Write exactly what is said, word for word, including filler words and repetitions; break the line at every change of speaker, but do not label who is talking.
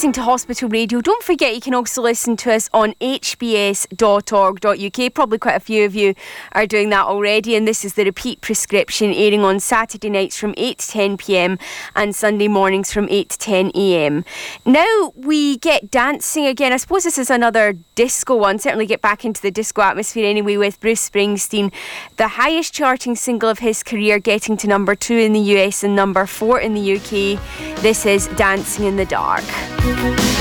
listening to Hospital Radio. Don't forget you can also listen to us on h b s dot org dot u k. Probably quite a few of you are doing that already, and this is the repeat prescription, airing on Saturday nights from eight to ten p m and Sunday mornings from eight to ten a m. Now we get dancing again. I suppose this is another disco one. Certainly get back into the disco atmosphere anyway with Bruce Springsteen. The highest charting single of his career, getting to number two in the U S and number four in the U K. This is Dancing in the Dark.